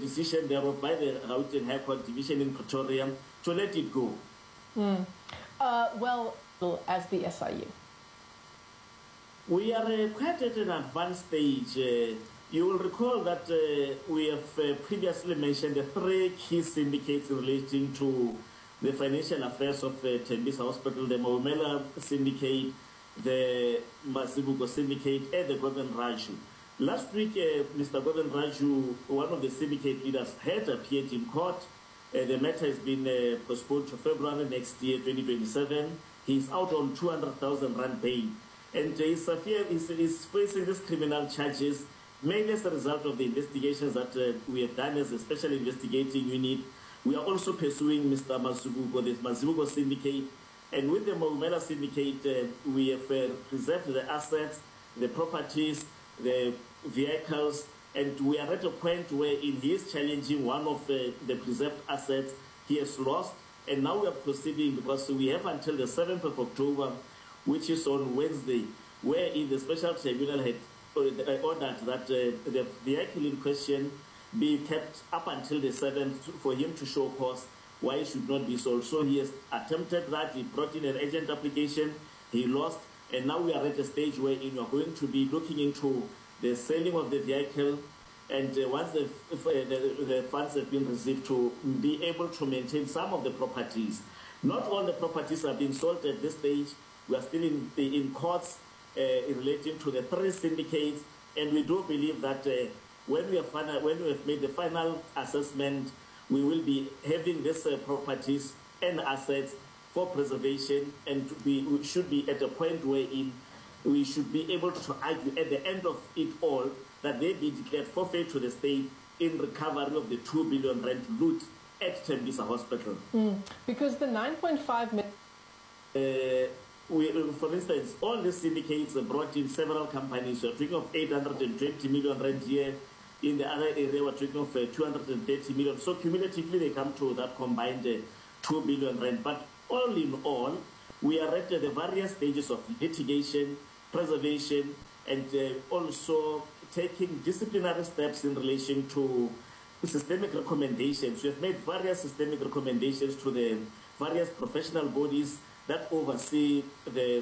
decision thereof by the Gauteng High Court Division in Pretoria to let it go. Well, as the SIU? We are quite at an advanced stage. You will recall that we have previously mentioned the three key syndicates relating to the financial affairs of Tembisa Hospital, the Maumela Syndicate, the Mazibuko Syndicate, and the Govind Raju. Last week, Mr. Govind Raju, one of the syndicate leaders, had appeared in court. The matter has been postponed to February next year, 2027. He's out on 200,000 rand bail. And he's facing these criminal charges, mainly as a result of the investigations that we have done as a special investigating unit. We are also pursuing Mr. Mazibuko, the Mazibuko Syndicate. And with the Maumela Syndicate, we have preserved the assets, the properties, the vehicles, and we are at a point where he is challenging one of the preserved assets he has lost. And now we are proceeding because we have until the 7th of October, which is on Wednesday, where in the special tribunal had ordered that the vehicle in question be kept up until the 7th for him to show cause why it should not be sold. So he has attempted that. He brought in an agent application. He lost. And now we are at a stage where we are going to be looking into the selling of the vehicle. And once the funds have been received, to be able to maintain some of the properties. Not all the properties are being sold at this stage. We are still in courts relating to the three syndicates. And we do believe that when we have made the final assessment, we will be having these properties and assets for preservation, and we should be at a point wherein we should be able to argue at the end of it all that they be declared forfeit to the state in recovery of the 2 billion rand loot at Tembisa Hospital. Because the 9.5 million... for instance, all the syndicates brought in several companies. We're talking of 820 million rand here. In the other area, we're talking of 230 million. So cumulatively, they come to that combined 2 billion rand. But all in all, we are at the various stages of litigation, preservation, and also taking disciplinary steps in relation to systemic recommendations. We have made various systemic recommendations to the various professional bodies that oversee the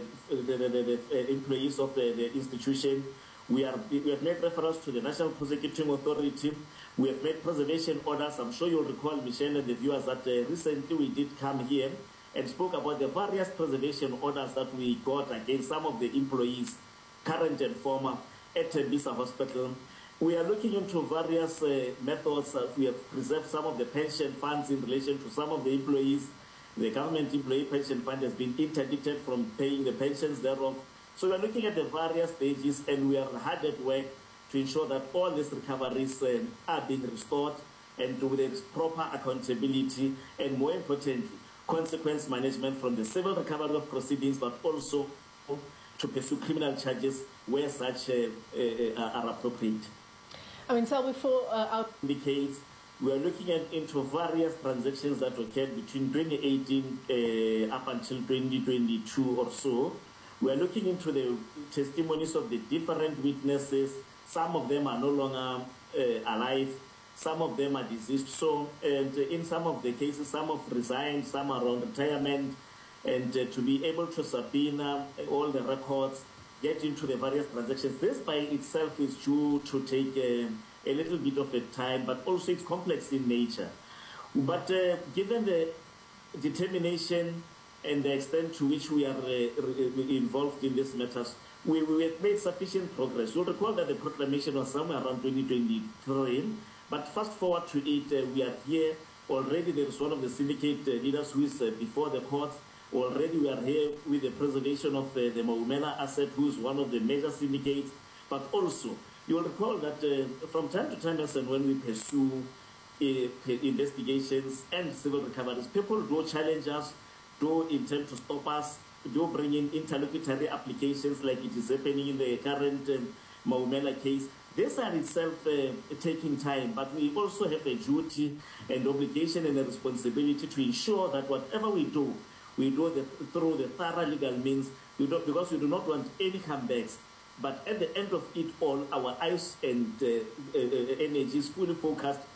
employees of the institution. We have made reference to the National Prosecuting Authority. We have made preservation orders. I'm sure you'll recall, Michelle and the viewers, that recently we did come here and spoke about the various preservation orders that we got against some of the employees, current and former, at Tembisa Hospital. We are looking into various methods. We have preserved some of the pension funds in relation to some of the employees. The government employee pension fund has been interdicted from paying the pensions thereof. So we are looking at the various stages, and we are hard at work to ensure that all these recoveries are being restored, and with proper accountability, and more importantly, consequence management from the civil recovery of proceedings, but also to pursue criminal charges where such are appropriate. I mean, so before indicates we are looking into various transactions that occurred between 2018 up until 2022 or so. We are looking into the testimonies of the different witnesses. Some of them are no longer alive. Some of them are deceased. So, and in some of the cases, some have resigned, some are on retirement. And to be able to subpoena all the records, get into the various transactions, this by itself is due to take a little bit of a time, but also it's complex in nature. But given the determination and the extent to which we are involved in these matters, we have made sufficient progress. You'll recall that the proclamation was somewhere around 2023, but fast forward to it, we are here. Already there is one of the syndicate leaders who is before the courts. Already we are here with the preservation of the Maumela asset, who is one of the major syndicates. But also, you will recall that from time to time, when we pursue investigations and civil recoveries, people do challenge us, do intend to stop us, do bring in interlocutory applications like it is happening in the current Maumela case. These are itself taking time, but we also have a duty and obligation and a responsibility to ensure that whatever we do through the thorough legal means, because we do not want any comebacks. But at the end of it all, our eyes and energy is fully focused